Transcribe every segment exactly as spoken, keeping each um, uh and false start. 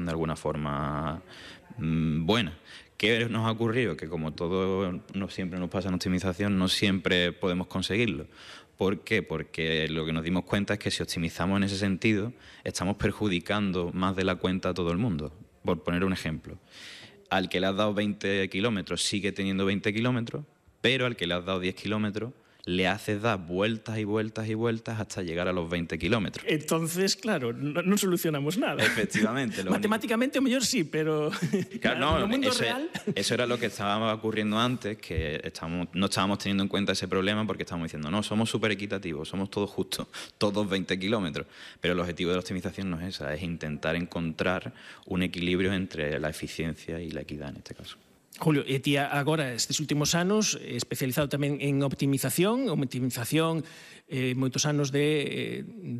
de alguna forma mmm, buena. ¿Qué nos ha ocurrido? Que como todo no siempre nos pasa en optimización, no siempre podemos conseguirlo. ¿Por qué? Porque lo que nos dimos cuenta es que si optimizamos en ese sentido, estamos perjudicando más de la cuenta a todo el mundo. Por poner un ejemplo, al que le has dado veinte kilómetros sigue teniendo veinte kilómetros, pero al que le has dado diez kilómetros le haces dar vueltas y vueltas y vueltas hasta llegar a los veinte kilómetros. Entonces, claro, no, no solucionamos nada. Efectivamente. Matemáticamente, único... o mellor sí, pero claro, no, no mundo ese, real... Eso era lo que estaba ocurriendo antes, que estamos, no estábamos teniendo en cuenta ese problema porque estábamos diciendo, no, somos súper equitativos, somos todos justos, todos veinte kilómetros. Pero el objetivo de la optimización no es esa, es intentar encontrar un equilibrio entre la eficiencia y la equidad en este caso. Julio, e ti agora, estes últimos anos, especializado tamén en optimización, optimización, eh, moitos anos de,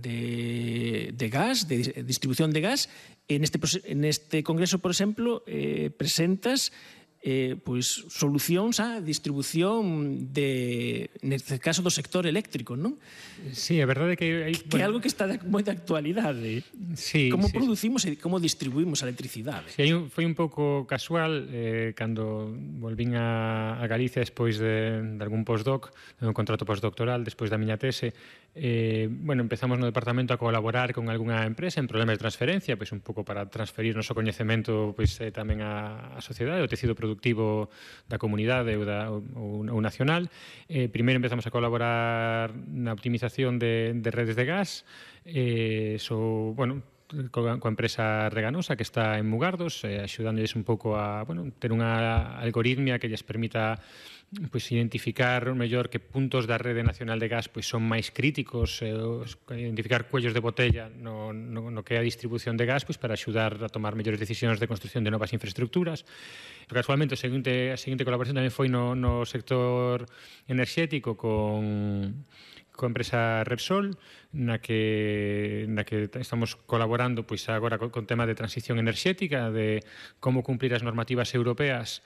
de, de gas, de distribución de gas, e neste, neste congreso, por exemplo, eh, presentas eh, pois, solucións á distribución de, neste caso, do sector eléctrico, non? Sí, a verdade é que... Hai, que é bueno, algo que está de moita actualidade. Sí, como sí, producimos e como distribuimos a electricidade. Sí, foi un pouco casual eh, cando volvín a, a Galicia despois de, de algún postdoc, de un contrato postdoctoral, despois da miña tese. Eh, bueno, empezamos no departamento a colaborar con algunha empresa en problemas de transferencia, pois un pouco para transferir noso coñecemento pois, eh, tamén á, á sociedade, o tecido productivo da comunidade ou, da, ou, ou nacional. Eh, primeiro empezamos a colaborar na optimización de, de redes de gas. Eh, so, bueno, coa empresa Reganosa que está en Mugardos, eh, axudándoles un pouco a bueno, ter unha algoritmia que lles permita pois, identificar mellor que puntos da rede nacional de gas pois, son máis críticos, eh, identificar cuellos de botella no, no, no que é a distribución de gas pois, para axudar a tomar mellores decisións de construcción de novas infraestructuras. Casualmente, a seguinte, a seguinte colaboración tamén foi no, no sector enerxético con... coa empresa Repsol, na que, na que estamos colaborando pois agora con, con tema de transición enerxética, de como cumplir as normativas europeas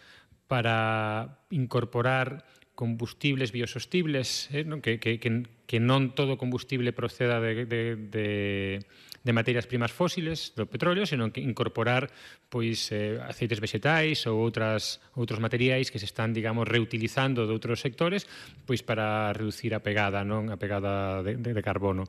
para incorporar combustibles biosostibles, eh, non? Que, que, que, que non todo combustible proceda de, de, de, de materias primas fósiles, do petróleo, senón que incorporar pois, eh, aceites vegetais ou outras, outros materiais que se están, digamos, reutilizando de outros sectores pois para reducir a pegada, non? A pegada de, de, de carbono.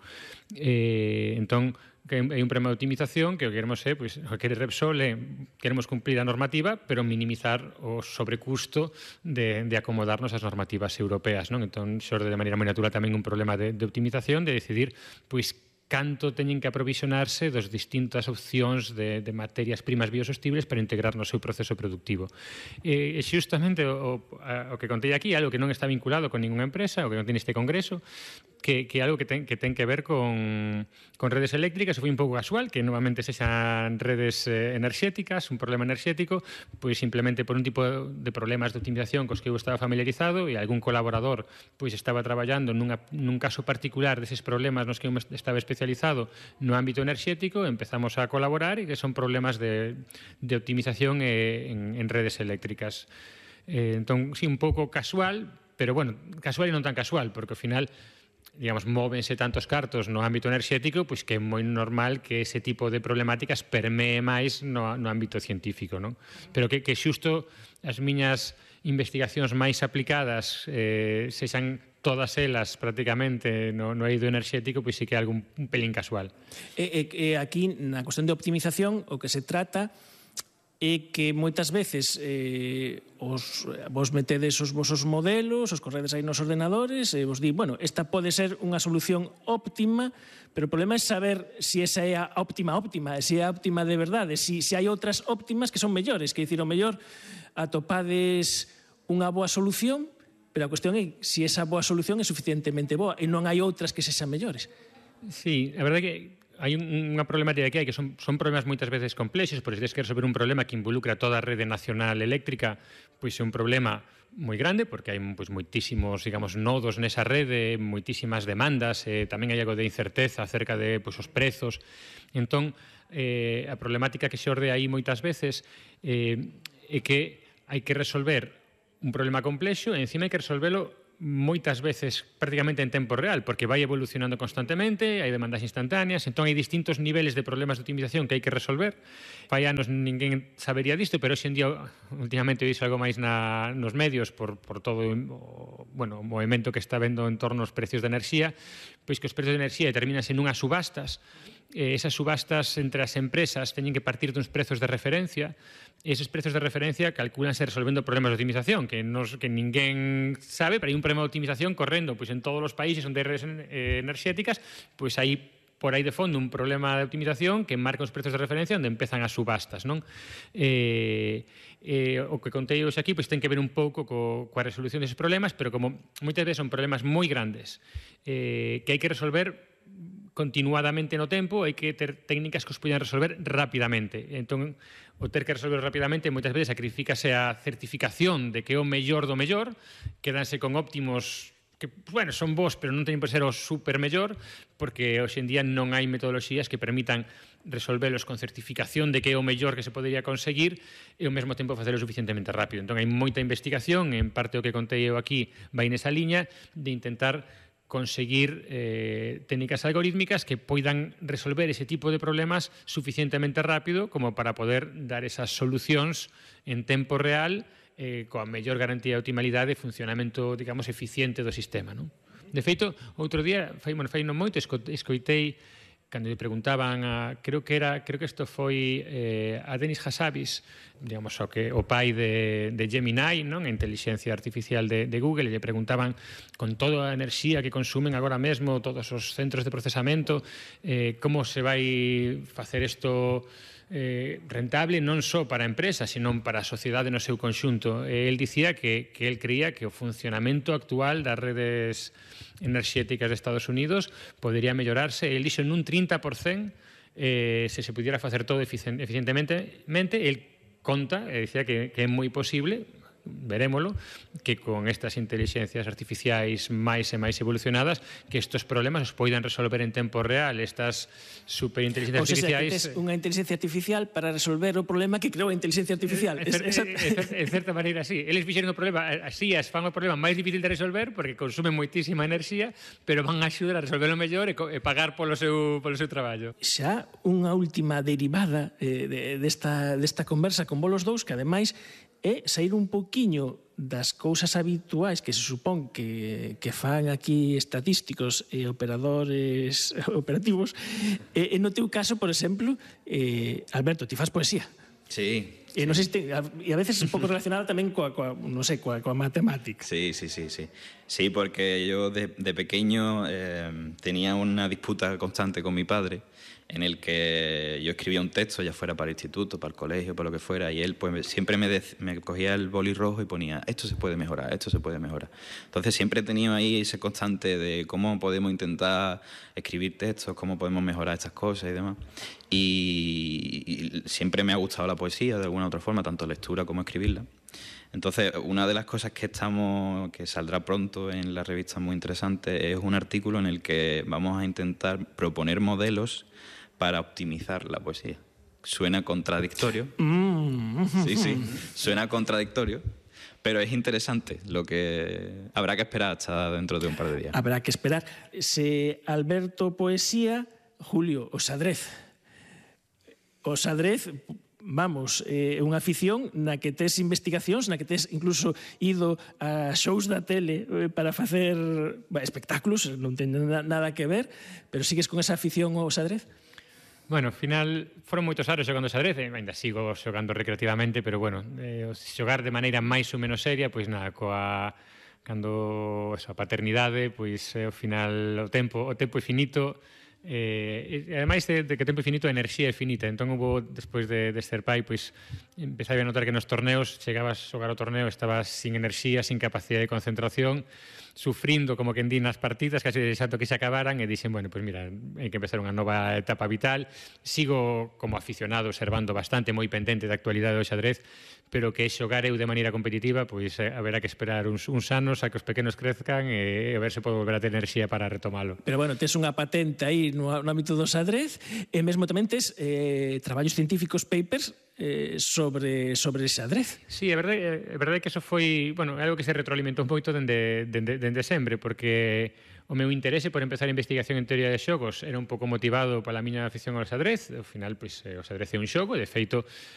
Eh, entón, que hai un problema de optimización que o que queremos é, pois, o que quere Repsol é, queremos cumplir a normativa, pero minimizar o sobrecusto de, de acomodarnos ás normativas europeas, non? Entón, xorde de maneira moi natural tamén un problema de, de optimización, de decidir, pois, canto teñen que aprovisionarse dos distintas opcións de, de materias primas biosostibles para integrar no seu proceso productivo. E, e xustamente o, o, o que contei aquí, algo que non está vinculado con ninguna empresa, o que non ten este congreso, que, que algo que ten, que ten que ver con, con redes eléctricas, foi un pouco casual, que novamente sexan redes eh, enerxéticas, un problema enerxético, pois simplemente por un tipo de problemas de optimización cos que eu estaba familiarizado e algún colaborador pois estaba traballando nunha, nun caso particular deses problemas nos que eu estaba especializado especializado no ámbito enerxético, empezamos a colaborar e que son problemas de, de optimización eh, en, en redes eléctricas. Eh, entón, sí, un pouco casual, pero bueno, casual e non tan casual, porque ao final digamos, móvense tantos cartos no ámbito enerxético, pois que é moi normal que ese tipo de problemáticas permee máis no, no ámbito científico, non? Pero que, que xusto as miñas investigacións máis aplicadas eh, sexan todas elas prácticamente no, no eido enerxético, pois sí que é algún un pelín casual. E, e, e aquí, na cuestión de optimización, o que se trata é que moitas veces eh, os, vos metedes os vosos modelos, os corredes aí nos ordenadores e vos di, bueno, esta pode ser unha solución óptima, pero o problema é saber se si esa é a óptima óptima, se si é a óptima de verdade, se si, si hai outras óptimas que son mellores, que dicir, o mellor atopades unha boa solución, pero a cuestión é se si esa boa solución é suficientemente boa e non hai outras que sexan mellores. Sí, a verdade é que hai unha problemática que hai que son, son problemas moitas veces complexos, por se tens que resolver un problema que involucra toda a rede nacional eléctrica, pois é un problema moi grande, porque hai pois, moitísimos, digamos, nodos nesa rede, moitísimas demandas, eh, tamén hai algo de incerteza acerca de pois, os prezos. Entón, eh, a problemática que xorde aí moitas veces eh, é que hai que resolver un problema complexo e encima hai que resolvelo moitas veces prácticamente en tempo real, porque vai evolucionando constantemente, hai demandas instantáneas, entón hai distintos niveles de problemas de optimización que hai que resolver. Fai anos ninguén sabería disto, pero hoxe en día, últimamente, dixo algo máis na, nos medios por, por todo o, bueno, o movimento que está vendo en torno aos precios de enerxía, pois que os precios de enerxía determinanse nunhas subastas. Eh, esas subastas entre as empresas teñen que partir duns prezos de referencia, e esos prezos de referencia calculanse resolvendo problemas de optimización que, nos, que ninguén sabe, pero hai un problema de optimización correndo pois, en todos os países onde hai redes eh, enerxéticas, pois hai por aí de fondo un problema de optimización que marca os prezos de referencia onde empezan as subastas, non? Eh, eh, o que contei hoxe aquí pois, ten que ver un pouco co, coa resolución deses problemas, pero como moitas veces son problemas moi grandes eh, que hai que resolver continuadamente no tempo, hai que ter técnicas que os poidan resolver rapidamente. Entón, o ter que resolver rapidamente moitas veces sacrificase a certificación de que é o mellor do mellor, quedanse con óptimos que, bueno, son bons, pero non teñen por ser o super mellor, porque hoxe en día non hai metodoloxías que permitan resolvelos con certificación de que é o mellor que se podería conseguir e ao mesmo tempo facelo suficientemente rápido. Entón, hai moita investigación, en parte o que contei eu aquí vai nesa liña de intentar conseguir eh, técnicas algorítmicas que poidan resolver ese tipo de problemas suficientemente rápido como para poder dar esas solucións en tempo real eh, coa mellor garantía de optimalidade e funcionamento, digamos, eficiente do sistema, non? De feito, outro día, fai, bueno, fai non moito, escoitei cando lle preguntaban a, creo que era, creo que isto foi eh, a Denis Hassabis, digamos, o que o pai de, de Gemini, non? A inteligencia artificial de, de Google, e lle preguntaban con toda a enerxía que consumen agora mesmo todos os centros de procesamento, eh, como se vai facer isto eh, rentable non só para a empresa, senón para a sociedade no seu conxunto. E el dicía que, que el creía que o funcionamento actual das redes enerxéticas de Estados Unidos podería mellorarse, el dixo nun trinta por cento eh, se se pudiera facer todo eficientemente. El conta, e dicía que, que é moi posible, verémolo, que con estas inteligencias artificiais máis e máis evolucionadas, que estes problemas os poidan resolver en tempo real, estas superinteligencias artificiais... O sea, que tes unha inteligencia artificial para resolver o problema que creou a inteligencia artificial. En certa maneira, sí. Eles fixeron o problema, así as fan o problema máis difícil de resolver porque consumen moitísima enerxía, pero van a axudar a resolverlo mellor e pagar polo seu, polo seu traballo. Xa unha última derivada eh, desta, desta conversa con vos dous, que ademais é sair un pouquiño das cousas habituais que se supón que, que fan aquí estatísticos e operadores operativos. E, e no teu caso, por exemplo, eh, Alberto, ti fas poesía. Sí. E, non sei, e a veces un pouco relacionada tamén coa, coa, non sei, coa, coa matemática. Sí, sí, sí, sí. Sí, porque yo de, de pequeño eh, tenía una disputa constante con mi padre en el que yo escribía un texto, ya fuera para el instituto, para el colegio, para lo que fuera, y él pues siempre me, de, me cogía el boli rojo y ponía, esto se puede mejorar, esto se puede mejorar. Entonces siempre he tenido ahí ese constante de cómo podemos intentar escribir textos, cómo podemos mejorar estas cosas y demás. Y, y siempre me ha gustado la poesía de alguna otra forma, tanto lectura como escribirla. Entonces, una de las cosas que estamos, que saldrá pronto en la revista muy interesante, es un artículo en el que vamos a intentar proponer modelos para optimizar la poesía. Suena contradictorio. Sí, sí, suena contradictorio, pero es interesante. Lo que habrá que esperar hasta dentro de un par de días. Habrá que esperar. Se Alberto Poesía, Julio, o xadrez. O xadrez, vamos, é eh, unha afición na que tes investigacións, na que tes incluso ido a shows da tele eh, para facer bah, espectáculos, non ten nada que ver, pero sigues con esa afición ao xadrez? Bueno, ao final foron moitos anos xogando xadrez, e ainda sigo xogando recreativamente, pero bueno, eh, xogar de maneira máis ou menos seria, pois nada, coa cando eso, a paternidade, pois ao final o tempo, o tempo é finito. Eh, e ademais de, de que tempo infinito a enerxía é finita, entón hubo, despois de, de ser pai, pois empezaba a notar que nos torneos chegabas a xogar o torneo, estabas sin enerxía, sin capacidade de concentración, sufrindo como que en di nas partidas, casi desexando que se acabaran, e dixen, bueno, pois mira, hai que empezar unha nova etapa vital. Sigo como aficionado observando bastante, moi pendente da actualidade do xadrez, pero que xogar eu de maneira competitiva, pois eh, haberá que esperar uns, uns anos a que os pequenos crezcan e, e a ver se pode volver a ter enerxía para retomalo. Pero bueno, tes unha patente aí no, no ámbito do xadrez, e mesmo tamén tes eh, traballos científicos, papers, eh, sobre, sobre xadrez. Sí, é verdade, é verdade que eso foi, bueno, é algo que se retroalimentou moito dende, dende, dende sempre, porque o meu interese por empezar a investigación en teoría de xogos era un pouco motivado pola miña afición ao xadrez. Ao final, pois, o xadrez é un xogo, de feito,